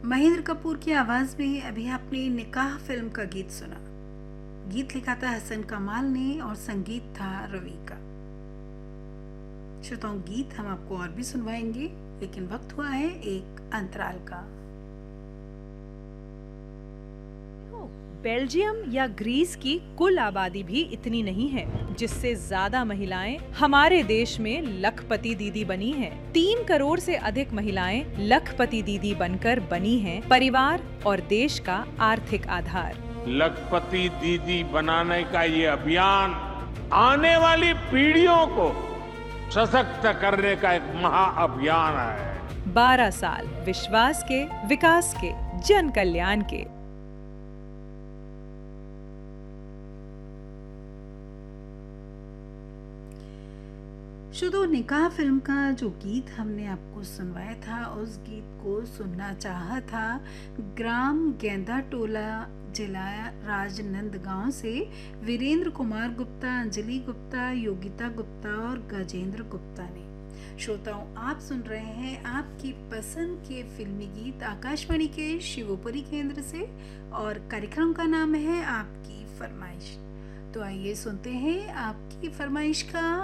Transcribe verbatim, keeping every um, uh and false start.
महेंद्र कपूर की आवाज में अभी आपने निकाह फिल्म का गीत सुना। गीत लिखा था हसन कमाल ने और संगीत था रवि का। श्रोताओं, गीत हम आपको और भी सुनवाएंगे, लेकिन वक्त हुआ है एक अंतराल का। बेल्जियम या ग्रीस की कुल आबादी भी इतनी नहीं है, जिससे ज्यादा महिलाएं हमारे देश में लखपति दीदी बनी हैं। तीन करोड़ से अधिक महिलाएं लखपति दीदी बनकर बनी हैं परिवार और देश का आर्थिक आधार। लखपति दीदी बनाने का ये अभियान आने वाली पीढ़ियों को सशक्त करने का एक महाअभियान है। बारह साल विश्वास के, विकास के, जन कल्याण के। शुद्ध निकाह फिल्म का जो गीत हमने आपको सुनवाया था, उस गीत को सुनना चाहा था ग्राम गेंदा टोला, जिला राजनंदगांव से वीरेंद्र कुमार गुप्ता, अंजलि गुप्ता, योगिता गुप्ता और गजेंद्र गुप्ता ने। श्रोताओं, आप सुन रहे हैं आपकी पसंद के फिल्मी गीत आकाशवाणी के शिवपुरी केंद्र से, और कार्यक्रम का नाम है आपकी फरमाइश। तो आइए सुनते हैं आपकी फरमाइश का